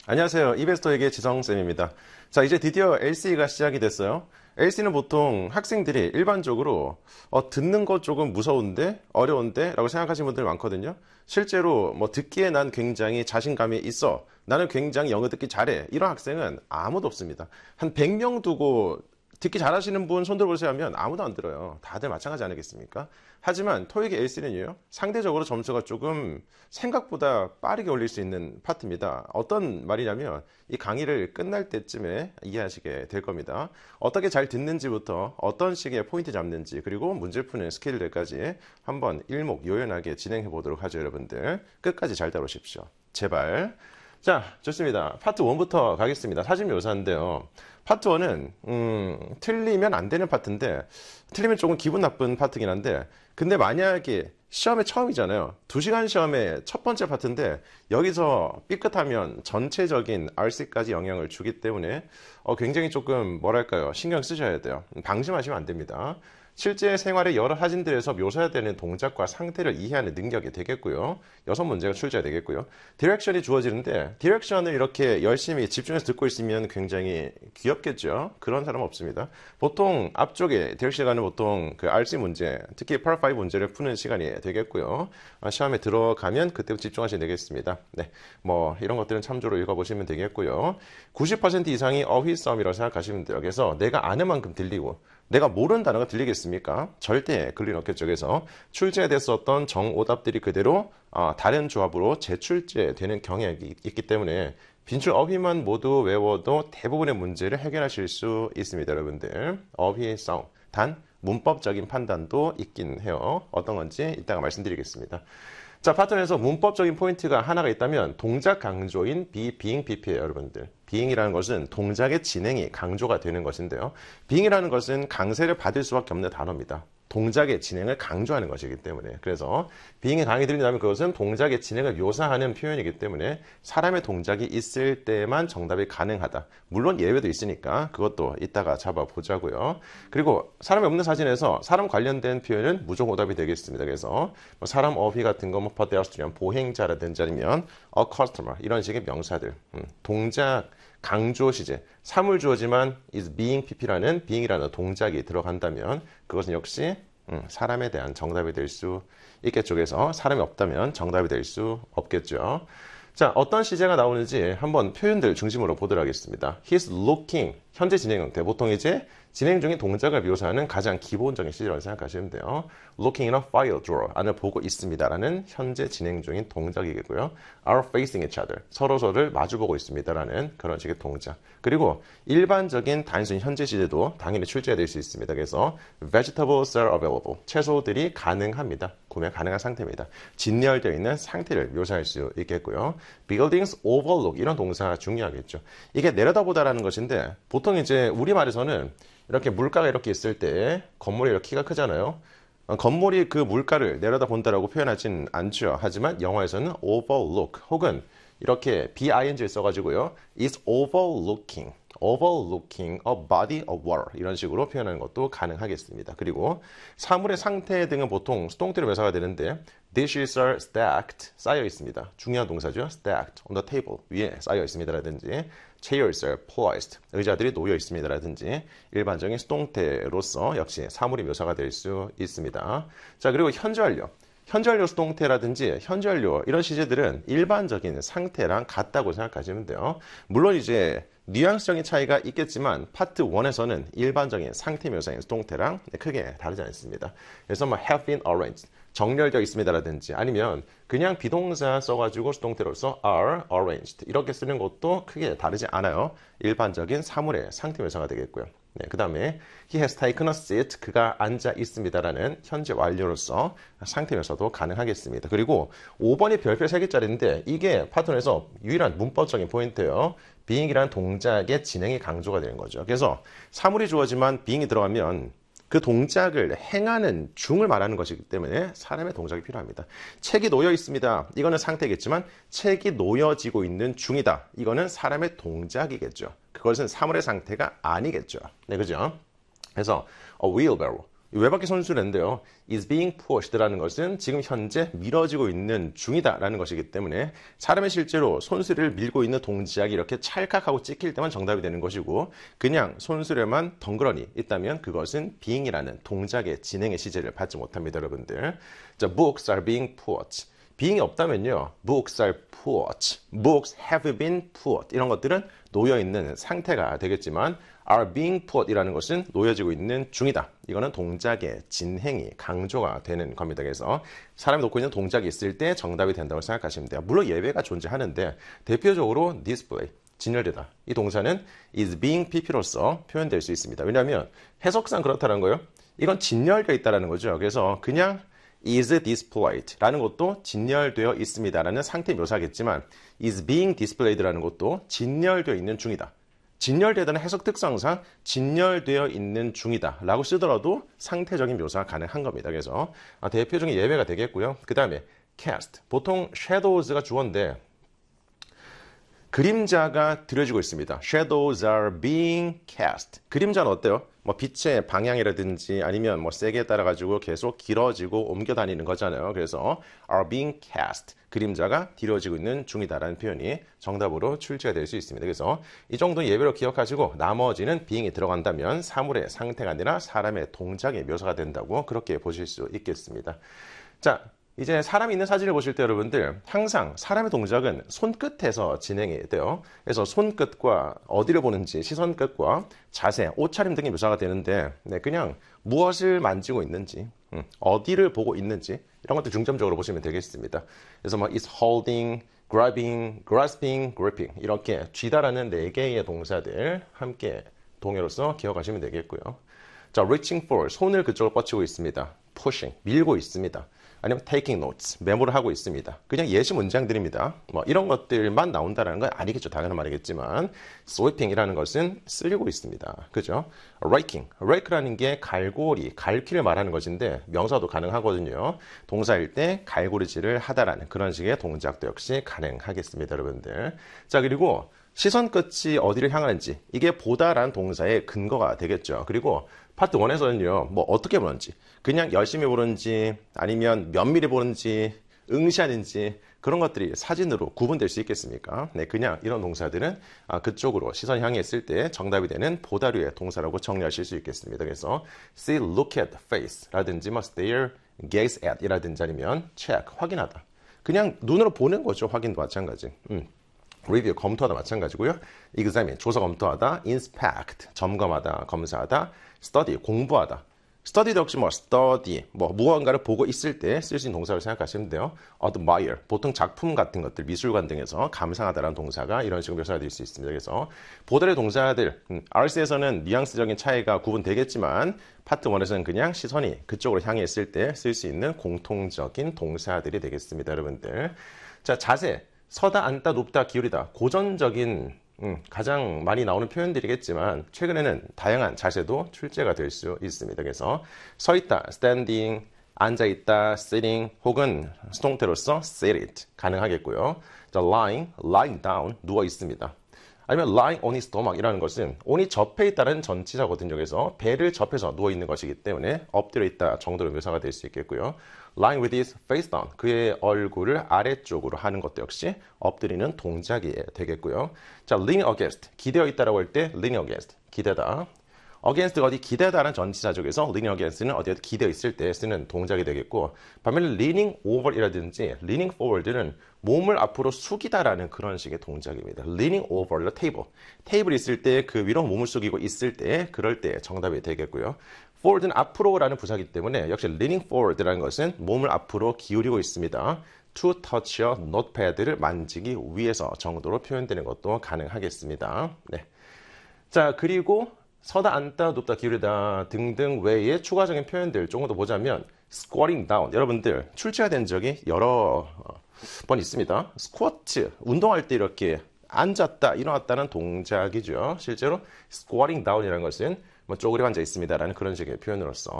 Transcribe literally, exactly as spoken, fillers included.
안녕하세요. 이베스터에게 지성쌤입니다. 자, 이제 드디어 엘씨가 시작이 됐어요. 엘씨는 보통 학생들이 일반적으로 어, 듣는 거 조금 무서운데, 어려운데 라고 생각하시는 분들 많거든요. 실제로 뭐 듣기에 난 굉장히 자신감이 있어. 나는 굉장히 영어 듣기 잘해. 이런 학생은 아무도 없습니다. 한 백 명 두고 듣기 잘하시는 분 손 들어보세요 하면 아무도 안 들어요. 다들 마찬가지 아니겠습니까? 하지만 토익의 엘씨는요, 상대적으로 점수가 조금 생각보다 빠르게 올릴 수 있는 파트입니다. 어떤 말이냐면 이 강의를 끝날 때쯤에 이해하시게 될 겁니다. 어떻게 잘 듣는지부터 어떤 식의 포인트 잡는지, 그리고 문제 푸는 스킬들까지 한번 일목요연하게 진행해 보도록 하죠. 여러분들 끝까지 잘 따라오십시오. 제발. 자, 좋습니다. 파트 일부터 가겠습니다. 사진 묘사인데요. 파트 일은 음, 틀리면 안 되는 파트인데, 틀리면 조금 기분 나쁜 파트긴 한데, 근데 만약에 시험에 처음이잖아요. 두 시간 시험의 첫 번째 파트인데 여기서 삐끗하면 전체적인 알씨까지 영향을 주기 때문에 어, 굉장히 조금 뭐랄까요, 신경 쓰셔야 돼요. 방심하시면 안 됩니다. 실제 생활의 여러 사진들에서 묘사해야 되는 동작과 상태를 이해하는 능력이 되겠고요. 여섯 문제가 출제가 되겠고요. 디렉션이 주어지는데, 디렉션을 이렇게 열심히 집중해서 듣고 있으면 굉장히 귀엽겠죠. 그런 사람은 없습니다. 보통 앞쪽에 디렉션 시간은 보통 그 알씨 문제, 특히 파트 오 문제를 푸는 시간이 되겠고요. 시험에 들어가면 그때부터 집중하시면 되겠습니다. 네, 뭐 이런 것들은 참조로 읽어보시면 되겠고요. 구십 퍼센트 이상이 어휘싸움이라고 생각하시면 돼요. 그래서 내가 아는 만큼 들리고 내가 모르는 단어가 들리겠습니까? 절대 그리 없겠죠. 그래서 출제됐었던 정오답들이 그대로 어, 다른 조합으로 재출제되는 경향이 있기 때문에 빈출 어휘만 모두 외워도 대부분의 문제를 해결하실 수 있습니다. 여러분들, 어휘의 싸움. 단 문법적인 판단도 있긴 해요. 어떤 건지 이따가 말씀드리겠습니다. 자, 파트너에서 문법적인 포인트가 하나가 있다면 동작 강조인 be, being, pp예요. 여러분들, being이라는 것은 동작의 진행이 강조가 되는 것인데요. being이라는 것은 강세를 받을 수밖에 없는 단어입니다. 동작의 진행을 강조하는 것이기 때문에. 그래서 being이 강의 들린다면 그것은 동작의 진행을 묘사하는 표현이기 때문에 사람의 동작이 있을 때만 정답이 가능하다. 물론 예외도 있으니까 그것도 이따가 잡아보자고요. 그리고 사람이 없는 사진에서 사람 관련된 표현은 무조건 오답이 되겠습니다. 그래서 뭐 사람 어휘 같은 거, 뭐 pedestrian, 보행자라든지 아니면 a customer, 이런 식의 명사들, 음, 동작 강조 시제, 사물 주어지만 is being pp라는 being이라는 동작이 들어간다면 그것은 역시 음, 사람에 대한 정답이 될 수 있겠죠. 그래서 사람이 없다면 정답이 될 수 없겠죠. 자, 어떤 시제가 나오는지 한번 표현들 중심으로 보도록 하겠습니다. He's looking, 현재 진행 형태. 보통 이제 진행 중인 동작을 묘사하는 가장 기본적인 시제라고 생각하시면 돼요. Looking in a file drawer, 안을 보고 있습니다라는 현재 진행 중인 동작이겠고요. Are facing each other, 서로서로를 마주보고 있습니다라는 그런 식의 동작. 그리고 일반적인 단순 현재 시제도 당연히 출제가 될 수 있습니다. 그래서 Vegetables are available, 채소들이 가능합니다. 구매 가능한 상태입니다. 진열되어 있는 상태를 묘사할 수 있겠고요. Buildings overlook, 이런 동사 중요하겠죠. 이게 내려다보다라는 것인데, 보통 이제 우리말에서는 이렇게 물가가 이렇게 있을 때 건물이 이렇게 키가 크잖아요. 건물이 그 물가를 내려다본다라고 표현하진 않죠. 하지만 영어에서는 overlook 혹은 이렇게 bing를 써가지고요, is overlooking, overlooking a body of water, 이런 식으로 표현하는 것도 가능하겠습니다. 그리고 사물의 상태 등은 보통 수동태로 묘사가 되는데, dishes are stacked, 쌓여 있습니다. 중요한 동사죠. stacked on the table, 위에 쌓여 있습니다라든지 chairs are placed, 의자들이 놓여 있습니다라든지 일반적인 수동태로서 역시 사물이 묘사가 될 수 있습니다. 자, 그리고 현재 완료, 현재 완료 수동태라든지 현재 완료, 이런 시제들은 일반적인 상태랑 같다고 생각하시면 돼요. 물론 이제 뉘앙스적인 차이가 있겠지만 파트 일에서는 일반적인 상태 묘사인 수동태랑 크게 다르지 않습니다. 그래서 뭐 have been arranged, 정렬되어 있습니다라든지 아니면 그냥 비동사 써가지고 수동태로서 are arranged 이렇게 쓰는 것도 크게 다르지 않아요. 일반적인 사물의 상태 묘사가 되겠고요. 네, 그 다음에 he has taken a seat, 그가 앉아 있습니다라는 현재 완료로서 상태 묘사도 가능하겠습니다. 그리고 오 번이 별표 세 개짜리인데 이게 파트너에서 유일한 문법적인 포인트예요. being이라는 동작의 진행이 강조가 되는 거죠. 그래서 사물이 주어지만 being이 들어가면 그 동작을 행하는 중을 말하는 것이기 때문에 사람의 동작이 필요합니다. 책이 놓여 있습니다. 이거는 상태겠지만 책이 놓여지고 있는 중이다. 이거는 사람의 동작이겠죠. 그것은 사물의 상태가 아니겠죠. 네, 그죠? 그래서 a wheelbarrow, 외박기 선수인데요. is being pushed라는 것은 지금 현재 밀어지고 있는 중이다라는 것이기 때문에 사람이 실제로 손수레를 밀고 있는 동작이 이렇게 찰칵하고 찍힐 때만 정답이 되는 것이고 그냥 손수레만 덩그러니 있다면 그것은 being이라는 동작의 진행의 시제를 받지 못합니다, 여러분들. 자, books are being put. being이 없다면요. books are put. books have been put. 이런 것들은 놓여있는 상태가 되겠지만 are being put 이라는 것은 놓여지고 있는 중이다. 이거는 동작의 진행이 강조가 되는 겁니다. 그래서 사람이 놓고 있는 동작이 있을 때 정답이 된다고 생각하시면 돼요. 물론 예외가 존재하는데 대표적으로 display, 진열되다. 이 동사는 is being pp로서 표현될 수 있습니다. 왜냐하면 해석상 그렇다는 거예요. 이건 진열되어 있다는 거죠. 그래서 그냥 is displayed 라는 것도 진열되어 있습니다라는 상태 묘사겠지만 is being displayed라는 것도 진열되어 있는 중이다. 진열되다는 해석 특성상 진열되어 있는 중이다 라고 쓰더라도 상태적인 묘사가 가능한 겁니다. 그래서 대표적인 예외가 되겠고요. 그 다음에 cast, 보통 shadows가 주어인데 그림자가 들여지고 있습니다. Shadows are being cast. 그림자는 어때요? 뭐 빛의 방향이라든지 아니면 뭐 세기에 따라 가지고 계속 길어지고 옮겨 다니는 거잖아요. 그래서 are being cast. 그림자가 뒤로지고 있는 중이다라는 표현이 정답으로 출제가 될 수 있습니다. 그래서 이 정도 예외로 기억하시고 나머지는 being이 들어간다면 사물의 상태가 아니라 사람의 동작의 묘사가 된다고 그렇게 보실 수 있겠습니다. 자, 이제 사람이 있는 사진을 보실 때 여러분들 항상 사람의 동작은 손끝에서 진행이 돼요. 그래서 손끝과 어디를 보는지 시선 끝과 자세, 옷차림 등이 묘사가 되는데 네, 그냥 무엇을 만지고 있는지 음, 어디를 보고 있는지 이런 것들 중점적으로 보시면 되겠습니다. 그래서 뭐 is holding, grabbing, grasping, gripping 이렇게 쥐다라는 네 개의 동사들 함께 동요로서 기억하시면 되겠고요. 자, reaching for, 손을 그쪽으로 뻗치고 있습니다. pushing, 밀고 있습니다. 아니면 taking notes, 메모를 하고 있습니다. 그냥 예시 문장들입니다. 뭐 이런 것들만 나온다는 건 아니겠죠. 당연한 말이겠지만 sweeping이라는 것은 쓸고 있습니다. 그죠? raking, rake라는 게 갈고리, 갈퀴를 말하는 것인데 명사도 가능하거든요. 동사일 때 갈고리질을 하다라는 그런 식의 동작도 역시 가능하겠습니다, 여러분들. 자, 그리고 시선 끝이 어디를 향하는지 이게 보다라는 동사의 근거가 되겠죠. 그리고 파트 일에서는요. 뭐 어떻게 보는지 그냥 열심히 보는지 아니면 면밀히 보는지 응시하는지 그런 것들이 사진으로 구분될 수 있겠습니까? 네, 그냥 이런 동사들은 아, 그쪽으로 시선이 향해 있을 때 정답이 되는 보다류의 동사라고 정리하실 수 있겠습니다. 그래서 see, look at, face 라든지 뭐 stare, gaze at 이라든지 아니면 check, 확인하다. 그냥 눈으로 보는 거죠. 확인도 마찬가지. 음. review, 검토하다 마찬가지고요. examine, 조사 검토하다. inspect, 점검하다, 검사하다. study, 공부하다. study도 역시 뭐 study, 뭐 무언가를 보고 있을 때 쓸 수 있는 동사를 생각하시면 돼요. admire, 보통 작품 같은 것들, 미술관 등에서 감상하다라는 동사가 이런 식으로 묘사가 될 수 있습니다. 그래서 보다의 동사들, 음, 알씨에서는 뉘앙스적인 차이가 구분되겠지만 파트 일에서는 그냥 시선이 그쪽으로 향해 있을 때 쓸 수 있는 공통적인 동사들이 되겠습니다, 여러분들. 자, 자세. 서다, 앉다, 눕다, 기울이다. 고전적인 음, 가장 많이 나오는 표현들이겠지만 최근에는 다양한 자세도 출제가 될 수 있습니다. 그래서 서 있다, standing, 앉아 있다, sitting 혹은 수동태로서 sit it 가능하겠고요. 자, lying, lying down, 누워 있습니다. 아니면 lying on his stomach이라는 것은 on이 접해 있다는 전치사거든요. 그래서 배를 접해서 누워 있는 것이기 때문에 엎드려 있다 정도로 묘사가 될 수 있겠고요. lying with his face down, 그의 얼굴을 아래쪽으로 하는 것도 역시 엎드리는 동작이 되겠고요. 자, leaning against, 기대어 있다라고 할 때 leaning against, 기대다. against가 어디 기대다라는 전치사 쪽에서 leaning against는 어디 기대어 있을 때 쓰는 동작이 되겠고 반면에 leaning over이라든지 leaning forward는 몸을 앞으로 숙이다라는 그런 식의 동작입니다. leaning over the table, 테이블이 있을 때 그 위로 몸을 숙이고 있을 때 그럴 때 정답이 되겠고요. forward는 앞으로라는 부사이기 때문에 역시 leaning forward라는 것은 몸을 앞으로 기울이고 있습니다. to touch a notepad를 만지기 위해서 정도로 표현되는 것도 가능하겠습니다. 네. 자, 그리고 서다, 앉다, 눕다, 기울이다 등등 외에 추가적인 표현들 조금 더 보자면 squatting down, 여러분들 출제가 된 적이 여러 번 있습니다. 스쿼트, 운동할 때 이렇게 앉았다, 일어났다는 동작이죠. 실제로 squatting down이라는 것은 뭐 쪼그려 앉아 있습니다라는 그런 식의 표현으로서